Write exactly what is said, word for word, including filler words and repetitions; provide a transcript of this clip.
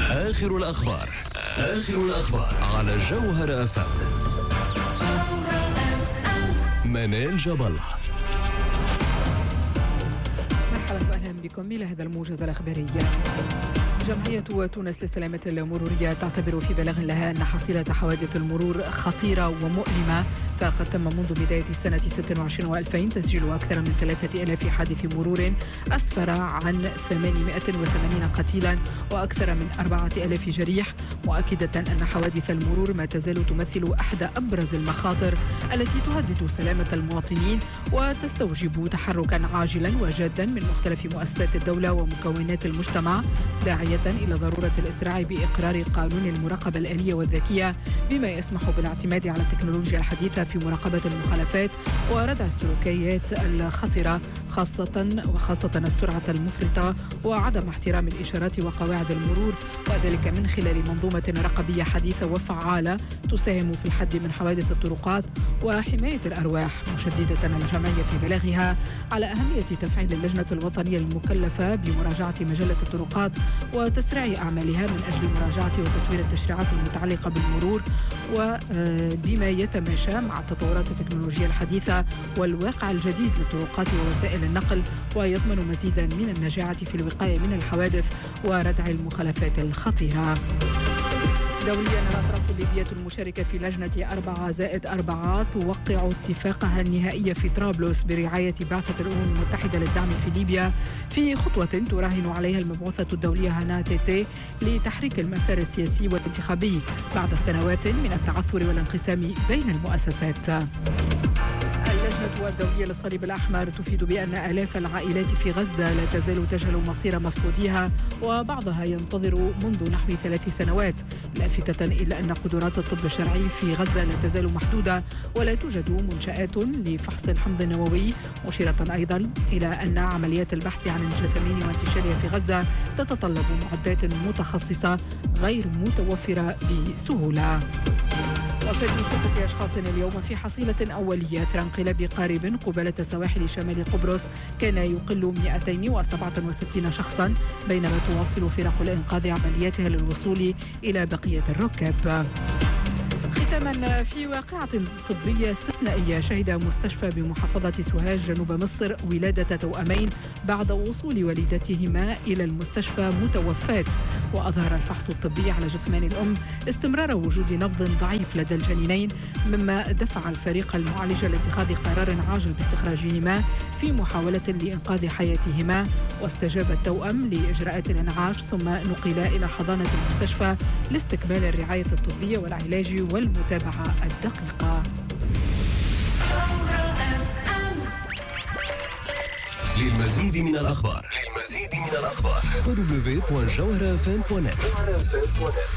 آخر الأخبار آخر الأخبار على جوهر أف أم. منال جبل. مرحبا وأهلا بكم إلى هذا الموجز الأخباري. جمعية تونس للسلامة المرورية تعتبر في بلاغ لها أن حصيلة حوادث المرور خطيرة ومؤلمة، فقد تم منذ بداية السنة ستة وعشرين وألفين تسجيل أكثر من ثلاثة آلاف حادث مرور أسفر عن ثمانمائة وثمانين قتيلا وأكثر من أربعة آلاف جريح، مؤكدة أن حوادث المرور ما تزال تمثل أحد أبرز المخاطر التي تهدد سلامة المواطنين وتستوجب تحركا عاجلا وجادا من مختلف مؤسسات الدولة ومكونات المجتمع، داعية إلى ضرورة الإسراع بإقرار قانون المراقبة الآلية والذكية بما يسمح بالاعتماد على التكنولوجيا الحديثة في مراقبة المخالفات وردع السلوكيات الخطرة، خاصة وخاصة السرعة المفرطة وعدم احترام الإشارات وقواعد المرور، وذلك من خلال منظومة رقابية حديثة وفعالة تساهم في الحد من حوادث الطرقات وحماية الأرواح، مشددة الجمعية في بلاغها على أهمية تفعيل اللجنة الوطنية المكلفة بمراجعة مجلة الطرقات وتسريع أعمالها من أجل مراجعة وتطوير التشريعات المتعلقة بالمرور وبما يتماشى مع التطورات التكنولوجية الحديثة والواقع الجديد للطرقات ووسائل النقل، ويضمن مزيدا من النجاعة في الوقاية من الحوادث وردع المخالفات الخطيرة. دوليا، الأطراف الليبية المشاركة في لجنة أربعة زائد أربعة توقع اتفاقها النهائي في طرابلس برعاية بعثة الأمم المتحدة للدعم في ليبيا في خطوة تراهن عليها المبعوثة الدولية هانا تيتي لتحريك المسار السياسي والانتخابي بعد سنوات من التعثر والانقسام بين المؤسسات. اللجنة الدولية للصليب الأحمر تفيد بأن آلاف العائلات في غزة لا تزال تجهل مصير مفقوديها وبعضها ينتظر منذ نحو ثلاث سنوات، لافتة إلى أن قدرات الطب الشرعي في غزة لا تزال محدودة ولا توجد منشآت لفحص الحمض النووي، مشيرة أيضا إلى أن عمليات البحث عن الجثامين وانتشارها في غزة تتطلب معدات متخصصة غير متوفرة بسهولة. وفاة ستة أشخاص اليوم في حصيلة أولية أثر انقلاب قارب قبالة سواحل شمال قبرص كان يقل مئتين وسبعة وستين شخصا، بينما تواصل فرق الإنقاذ عملياتها للوصول إلى بقية الركاب. ختاما، في واقعة طبية استثنائية شهد مستشفى بمحافظة سوهاج جنوب مصر ولادة توأمين بعد وصول والدتهما إلى المستشفى متوفات، وأظهر الفحص الطبي على جثمان الأم استمرار وجود نبض ضعيف لدى الجنينين، مما دفع الفريق المعالج لاتخاذ قرار عاجل باستخراجهما في محاولة لإنقاذ حياتهما، واستجاب التوأم لإجراءات الإنعاش ثم نقل إلى حضانة المستشفى لاستكمال الرعاية الطبية والعلاج والمتابعة الدقيقة. للمزيد من الأخبار للمزيد من الأخبار دبليو دبليو دبليو دوت جوهر اف ام دوت نت.